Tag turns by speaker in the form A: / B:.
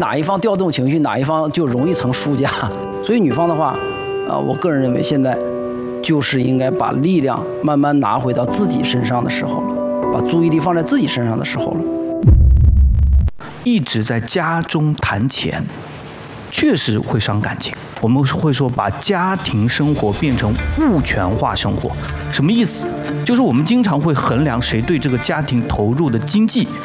A: 哪一方调动情绪，哪一方就容易成输家。所以女方的话，我个人认为现在就是应该把力量慢慢拿回到自己身上的时候了，把注意力放在自己身上的时候了。
B: 一直在家中谈钱，确实会伤感情。我们会说把家庭生活变成物权化生活，什么意思？就是我们经常会衡量谁对这个家庭投入的经济